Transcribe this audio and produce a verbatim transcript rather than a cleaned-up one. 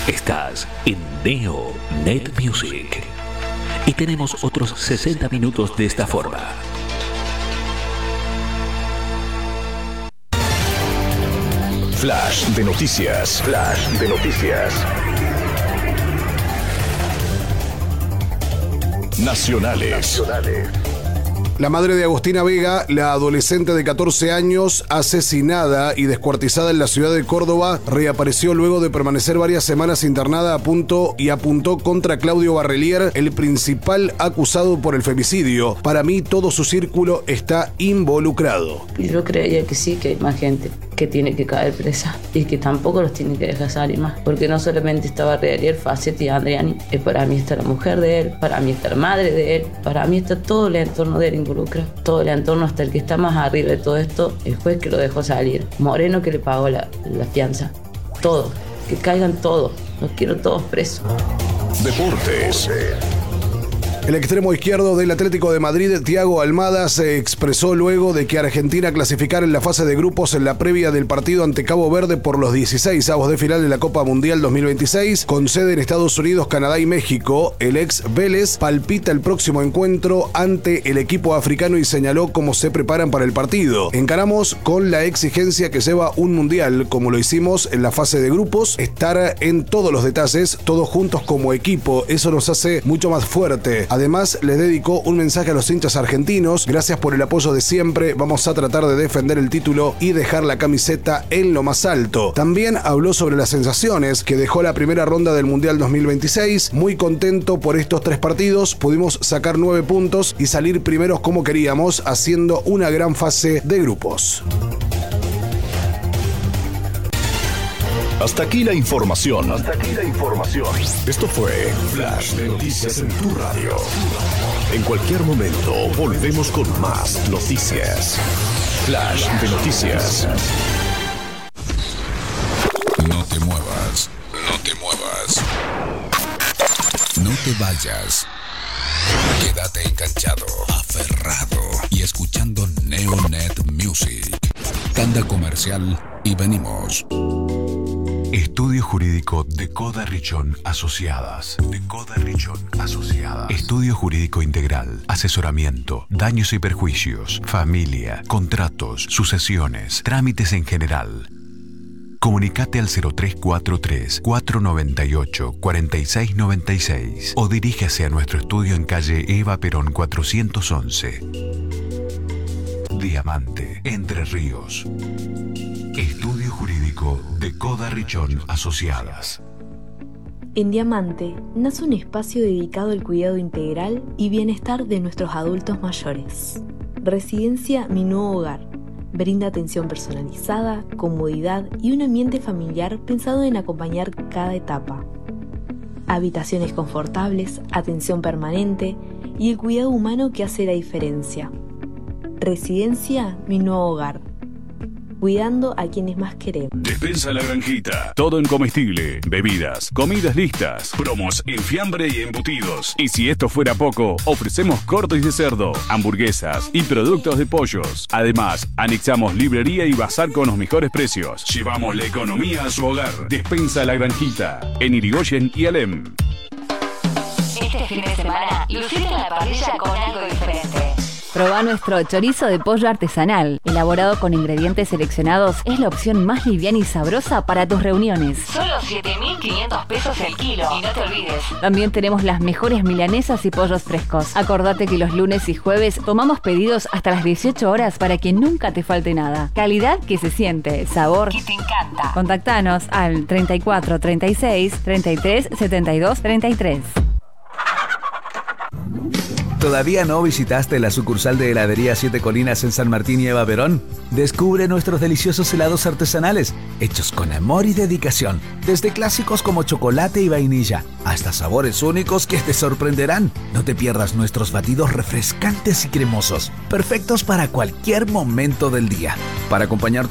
Estás en Neo Net Music y tenemos otros sesenta minutos de esta forma. Flash de noticias. Flash de noticias. Nacionales. Nacionales. La madre de Agostina Vega, la adolescente de catorce años asesinada y descuartizada en la ciudad de Córdoba, reapareció luego de permanecer varias semanas internada a punto y apuntó contra Claudio Barrelier, el principal acusado por el femicidio. Para mí, todo su círculo está involucrado. Yo creía que sí, que hay más gente que tiene que caer presa y que tampoco los tiene que dejar salir más, porque no solamente está Barrelier, Facetti y Andriani, eh, para mí está la mujer de él, para mí está la madre de él, para mí está todo el entorno de él involucrado, todo el entorno, hasta el que está más arriba de todo esto, el juez que lo dejó salir, Moreno que le pagó la, la fianza, todo, que caigan todos, los quiero todos presos. Deportes. El extremo izquierdo del Atlético de Madrid, Thiago Almada, se expresó luego de que Argentina clasificara en la fase de grupos en la previa del partido ante Cabo Verde por los dieciséis avos de final de la Copa Mundial dos mil veintiséis, con sede en Estados Unidos, Canadá y México. El ex Vélez palpita el próximo encuentro ante el equipo africano y señaló cómo se preparan para el partido. Encaramos con la exigencia que lleva un mundial, como lo hicimos en la fase de grupos, estar en todos los detalles, todos juntos como equipo. Eso nos hace mucho más fuerte. Además, les dedicó un mensaje a los hinchas argentinos. Gracias por el apoyo de siempre. Vamos a tratar de defender el título y dejar la camiseta en lo más alto. También habló sobre las sensaciones que dejó la primera ronda del Mundial dos mil veintiséis. Muy contento por estos tres partidos. Pudimos sacar nueve puntos y salir primeros como queríamos, haciendo una gran fase de grupos. Hasta aquí la información. Hasta aquí la información. Esto fue Flash de Noticias en tu radio. En cualquier momento volvemos con más noticias. Flash de Noticias. No te muevas. No te muevas. No te vayas. Quédate enganchado, aferrado y escuchando Neonet Music. Tanda comercial y venimos. Estudio Jurídico de Coda Richón Asociadas. De Coda Richón Asociadas. Estudio Jurídico Integral. Asesoramiento, daños y perjuicios, familia, contratos, sucesiones, trámites en general. Comunicate al cero tres cuatro tres, cuatro nueve ocho, cuatro seis nueve seis o dirígase a nuestro estudio en calle Eva Perón cuatrocientos once. Diamante, Entre Ríos. Estudio Jurídico de Coda Richón Asociadas. En Diamante nace un espacio dedicado al cuidado integral y bienestar de nuestros adultos mayores. Residencia Mi Nuevo Hogar. Brinda atención personalizada, comodidad y un ambiente familiar pensado en acompañar cada etapa. Habitaciones confortables, atención permanente y el cuidado humano que hace la diferencia. Residencia Mi Nuevo Hogar. Cuidando a quienes más queremos. Despensa La Granjita. Todo en comestible, bebidas, comidas listas, promos en fiambre y embutidos. Y si esto fuera poco, ofrecemos cortes de cerdo, hamburguesas y productos de pollos. Además, anexamos librería y bazar con los mejores precios. Llevamos la economía a su hogar. Despensa La Granjita. En Irigoyen y Alem. Este fin de semana, lucite en la parrilla con algo diferente. Probá nuestro chorizo de pollo artesanal. Elaborado con ingredientes seleccionados, es la opción más liviana y sabrosa para tus reuniones. Solo siete mil quinientos pesos el kilo. Y no te olvides. También tenemos las mejores milanesas y pollos frescos. Acordate que los lunes y jueves tomamos pedidos hasta las dieciocho horas para que nunca te falte nada. Calidad que se siente, sabor que te encanta. Contactanos al treinta y cuatro, treinta y seis, treinta y tres, setenta y dos, treinta y tres. ¿Todavía no visitaste la sucursal de Heladería Siete Colinas en San Martín y Eva Perón? Descubre nuestros deliciosos helados artesanales, hechos con amor y dedicación, desde clásicos como chocolate y vainilla, hasta sabores únicos que te sorprenderán. No te pierdas nuestros batidos refrescantes y cremosos, perfectos para cualquier momento del día. Para acompañar